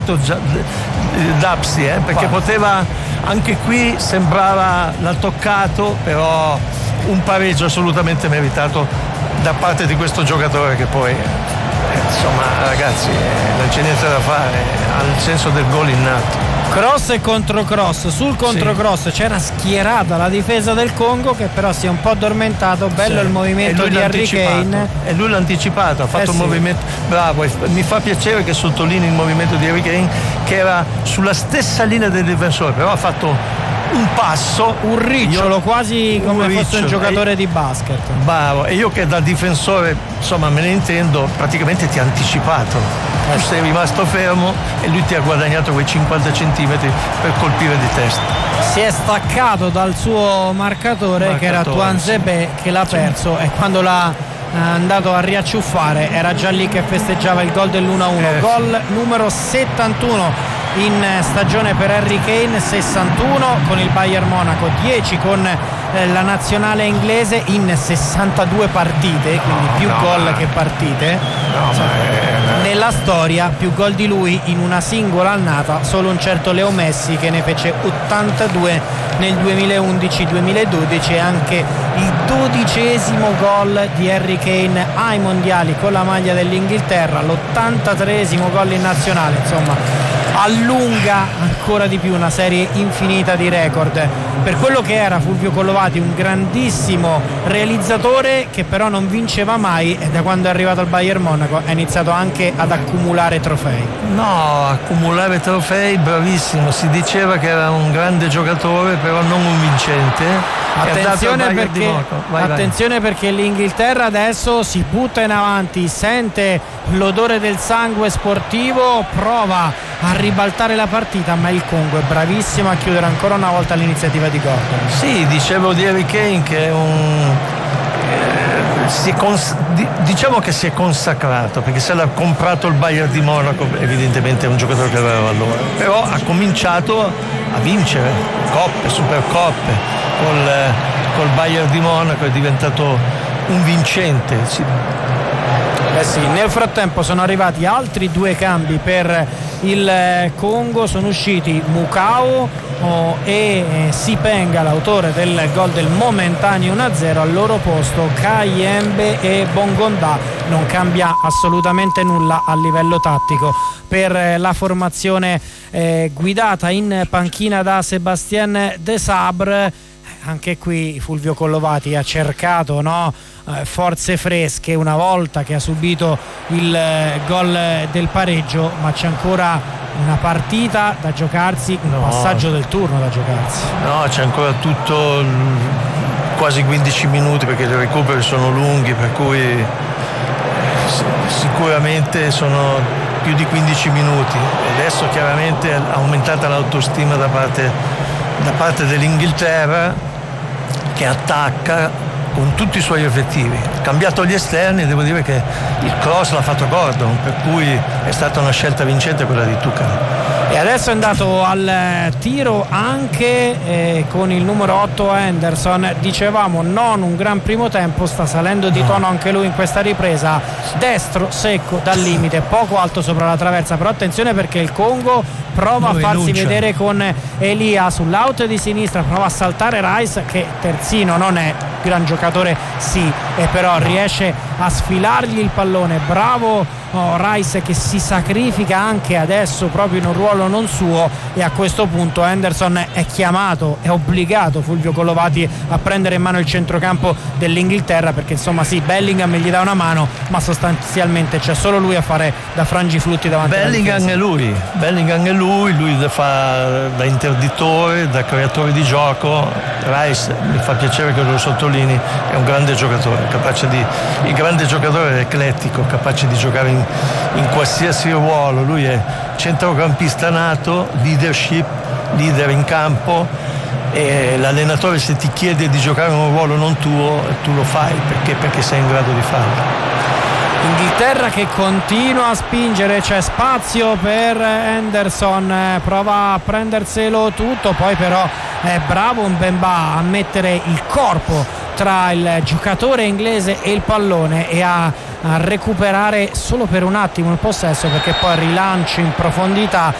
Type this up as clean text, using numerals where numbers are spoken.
Dapsi, perché poteva, anche qui sembrava l'ha toccato, però un pareggio assolutamente meritato da parte di questo giocatore che poi insomma ragazzi non c'è niente da fare, ha il senso del gol innato. Cross e controcross. Sul controcross c'era schierata la difesa del Congo, che però si è un po' addormentato. Bello il movimento di Harry Kane, e lui l'ha anticipato, ha fatto un movimento bravo. Mi fa piacere che sottolinei il movimento di Harry Kane, che era sulla stessa linea del difensore, però ha fatto un passo, un ricciolo, quasi come fosse un giocatore di basket. Bravo, e io che da difensore insomma me ne intendo, praticamente ti ha anticipato. Tu sei rimasto fermo e lui ti ha guadagnato quei 50 centimetri per colpire di testa. Si è staccato dal suo marcatore che era Tuanzebe, che l'ha perso, e quando l'ha andato a riacciuffare era già lì che festeggiava il gol dell'1-1. Gol numero 71 in stagione per Harry Kane, 61 con il Bayern Monaco, 10 con la nazionale inglese in 62 partite, quindi più gol che partite. Nella storia più gol di lui in una singola annata solo un certo Leo Messi, che ne fece 82 nel 2011-2012, e anche il 12° gol di Harry Kane ai mondiali con la maglia dell'Inghilterra, l'83° gol in nazionale. Insomma, allunga ancora di più una serie infinita di record. Per quello che era Fulvio Collovati, un grandissimo realizzatore che però non vinceva mai, e da quando è arrivato al Bayern Monaco ha iniziato anche ad accumulare trofei. Accumulare trofei, bravissimo. Si diceva che era un grande giocatore, però non un vincente. Attenzione perché l'Inghilterra adesso si butta in avanti, sente l'odore del sangue sportivo, prova a ribaltare la partita, ma il Congo è bravissimo a chiudere ancora una volta l'iniziativa di Gordon. Sì, dicevo di Harry Kane che è diciamo che si è consacrato, perché se l'ha comprato il Bayern di Monaco evidentemente è un giocatore che aveva valore, però ha cominciato a vincere coppe, supercoppe col Bayern di Monaco, è diventato un vincente. Nel frattempo sono arrivati altri 2 cambi per il Congo, sono usciti Mukau e Sipenga, l'autore del gol del momentaneo 1-0. Al loro posto Kayembe e Bongonda. Non cambia assolutamente nulla a livello tattico per la formazione guidata in panchina da Sébastien Desabre. Anche qui Fulvio Collovati ha cercato forze fresche una volta che ha subito il gol del pareggio, ma c'è ancora una partita da giocarsi, un passaggio del turno da giocarsi. C'è ancora tutto, quasi 15 minuti, perché i recuperi sono lunghi, per cui sicuramente sono più di 15 minuti. Adesso chiaramente è aumentata l'autostima da parte dell'Inghilterra, che attacca con tutti i suoi effettivi. Ha cambiato gli esterni, devo dire che il cross l'ha fatto Gordon, per cui è stata una scelta vincente quella di Tuchel. E adesso è andato al tiro anche con il numero 8 Henderson. Dicevamo non un gran primo tempo, sta salendo di tono anche lui in questa ripresa. Destro secco dal limite, poco alto sopra la traversa, però attenzione perché il Congo prova a farsi vedere con Elia sull'out di sinistra, prova a saltare Rice, che terzino non è, gran giocatore sì, e però riesce a sfilargli il pallone. Bravo Rice, che si sacrifica anche adesso proprio in un ruolo non suo, e a questo punto Henderson è chiamato, è obbligato Fulvio Collovati a prendere in mano il centrocampo dell'Inghilterra, perché insomma sì, Bellingham gli dà una mano, ma sostanzialmente c'è solo lui a fare da frangiflutti davanti Bellingham è lui fa da interditore, da creatore di gioco. Rice, mi fa piacere che lo sottolinei, è un grande giocatore, il grande giocatore è eclettico, capace di giocare in qualsiasi ruolo. Lui è centrocampista nato, leader in campo, e l'allenatore, se ti chiede di giocare in un ruolo non tuo, tu lo fai perché sei in grado di farlo. Inghilterra che continua a spingere, c'è spazio per Henderson, prova a prenderselo tutto, poi però è bravo Mbemba a mettere il corpo tra il giocatore inglese e il pallone e a a recuperare solo per un attimo il possesso, perché poi rilanci in profondità